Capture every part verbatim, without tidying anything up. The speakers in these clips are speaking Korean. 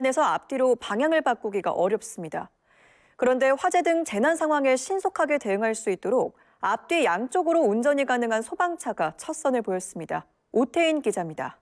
에서 앞뒤로 방향을 바꾸기가 어렵습니다. 그런데 화재 등 재난 상황에 신속하게 대응할 수 있도록 앞뒤 양쪽으로 운전이 가능한 소방차가 첫 선을 보였습니다. 오태인 기자입니다.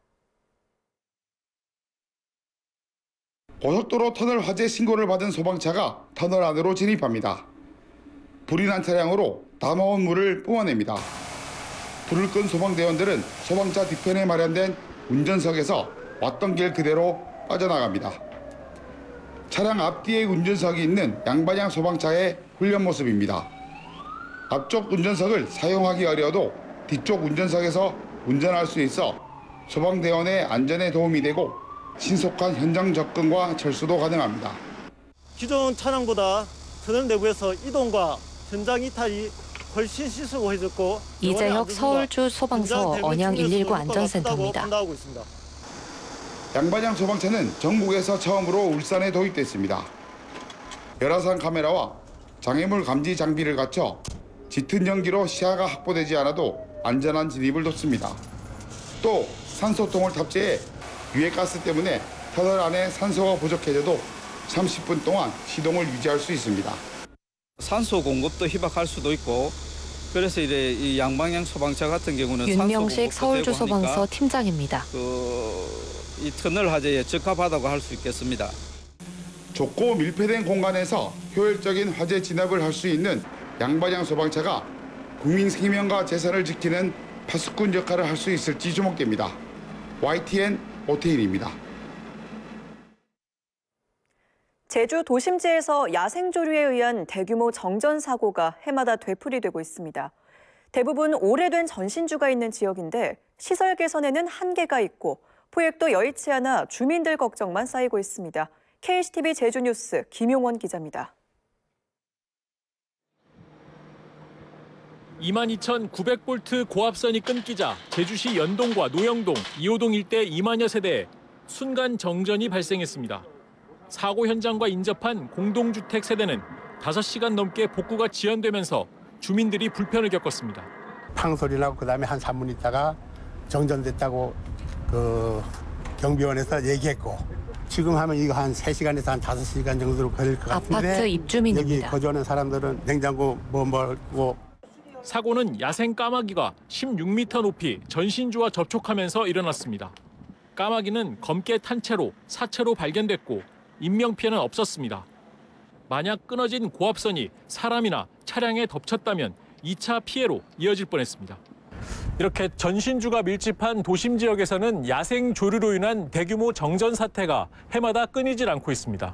고속도로 터널 화재 신고를 받은 소방차가 터널 안으로 진입합니다. 불이 난 차량으로 담아온 물을 뿜어냅니다. 불을 끈 소방대원들은 소방차 뒤편에 마련된 운전석에서 왔던 길 그대로 빠져나갑니다. 차량 앞뒤에 운전석이 있는 양방향 소방차의 훈련 모습입니다. 앞쪽 운전석을 사용하기 어려워도 뒤쪽 운전석에서 운전할 수 있어 소방대원의 안전에 도움이 되고 신속한 현장 접근과 철수도 가능합니다. 기존 차량보다 터널 내부에서 이동과 현장 이탈이 훨씬 시스루해졌고 이재혁 서울주 소방서 언양 일일구 안전센터입니다. 양방향 소방차는 전국에서 처음으로 울산에 도입됐습니다. 열화상 카메라와 장애물 감지 장비를 갖춰 짙은 연기로 시야가 확보되지 않아도 안전한 진입을 돕습니다. 또 산소통을 탑재해 유해가스 때문에 터널 안에 산소가 부족해져도 삼십 분 동안 시동을 유지할 수 있습니다. 산소 공급도 희박할 수도 있고 그래서 이제 이 양방향 소방차 같은 경우는 윤명식 서울주 소방서 팀장입니다. 그 이 터널 화재에 적합하다고 할 수 있겠습니다. 좁고 밀폐된 공간에서 효율적인 화재 진압을 할 수 있는 양방향 소방차가 국민 생명과 재산을 지키는 파수꾼 역할을 할 수 있을지 주목됩니다. 와이티엔 오태인입니다. 제주 도심지에서 야생조류에 의한 대규모 정전 사고가 해마다 되풀이되고 있습니다. 대부분 오래된 전신주가 있는 지역인데 시설 개선에는 한계가 있고 포획도 여의치 않아 주민들 걱정만 쌓이고 있습니다. 케이씨티비 제주뉴스 김용원 기자입니다. 이만 이천구백 볼트 고압선이 끊기자 제주시 연동과 노영동, 이호동 일대 이만여 세대에 순간 정전이 발생했습니다. 사고 현장과 인접한 공동주택 세대는 다섯 시간 넘게 복구가 지연되면서 주민들이 불편을 겪었습니다. 팡소리 나고 그다음에 한 삼 분 있다가 정전됐다고 그 경비원에서 얘기했고 지금 하면 이거 한 세 시간에서 한 다섯 시간 정도로 걸릴 것 같은데 아파트 입주민입니다. 여기 거주하는 사람들은 냉장고 뭐 뭐고 사고는 야생 까마귀가 십육 미터 높이 전신주와 접촉하면서 일어났습니다. 까마귀는 검게 탄 채로 사체로 발견됐고 인명피해는 없었습니다. 만약 끊어진 고압선이 사람이나 차량에 덮쳤다면 이 차 피해로 이어질 뻔했습니다. 이렇게 전신주가 밀집한 도심 지역에서는 야생 조류로 인한 대규모 정전 사태가 해마다 끊이질 않고 있습니다.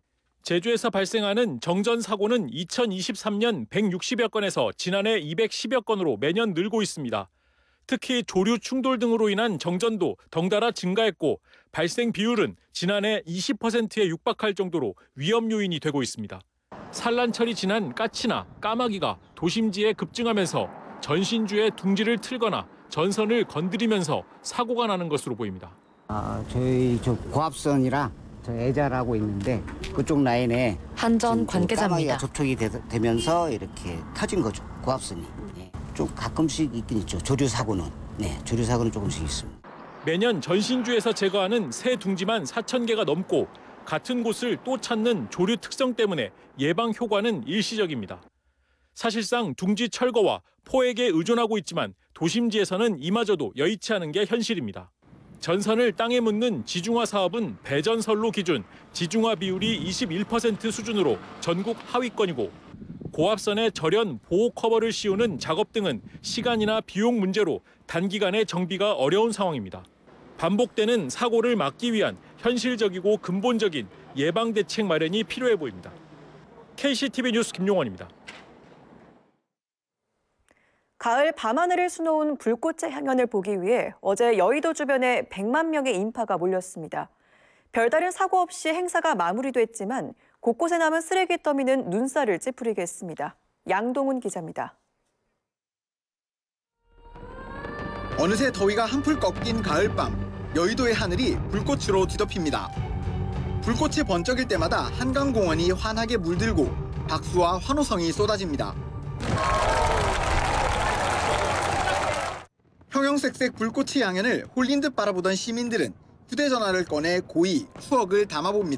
제주에서 발생하는 정전 사고는 이천이십삼 년 백육십여 건에서 지난해 이백십여 건으로 매년 늘고 있습니다. 특히 조류 충돌 등으로 인한 정전도 덩달아 증가했고 발생 비율은 지난해 이십 퍼센트에 육박할 정도로 위험 요인이 되고 있습니다. 산란철이 지난 까치나 까마귀가 도심지에 급증하면서 전신주의 둥지를 틀거나 전선을 건드리면서 사고가 나는 것으로 보입니다. 아, 저희 저 고압선이라 저 애자라고 있는데 그쪽 라인에 한전 관계자입니다. 까마귀가 접촉이 되, 되면서 이렇게 터진 거죠. 고압선이. 네. 좀 가끔씩 있긴 있죠. 조류 사고는. 네, 조류 사고는 조금씩 있습니다. 매년 전신주에서 제거하는 새 둥지만 사천 개가 넘고 같은 곳을 또 찾는 조류 특성 때문에 예방 효과는 일시적입니다. 사실상 둥지 철거와 포획에 의존하고 있지만 도심지에서는 이마저도 여의치 않은 게 현실입니다. 전선을 땅에 묻는 지중화 사업은 배전설로 기준 지중화 비율이 이십일 퍼센트 수준으로 전국 하위권이고 고압선에 절연 보호 커버를 씌우는 작업 등은 시간이나 비용 문제로 단기간에 정비가 어려운 상황입니다. 반복되는 사고를 막기 위한 현실적이고 근본적인 예방 대책 마련이 필요해 보입니다. 케이씨티비 뉴스 김용원입니다. 가을 밤하늘을 수놓은 불꽃의 향연을 보기 위해 어제 여의도 주변에 백만 명의 인파가 몰렸습니다. 별다른 사고 없이 행사가 마무리됐지만 곳곳에 남은 쓰레기 더미는 눈살을 찌푸리게 했습니다. 양동훈 기자입니다. 어느새 더위가 한풀 꺾인 가을밤, 여의도의 하늘이 불꽃으로 뒤덮입니다. 불꽃이 번쩍일 때마다 한강공원이 환하게 물들고 박수와 환호성이 쏟아집니다. 형형색색 불꽃의 양연을 홀린 듯 바라보던 시민들은 휴대전화를 꺼내 고이 추억을 담아봅니다.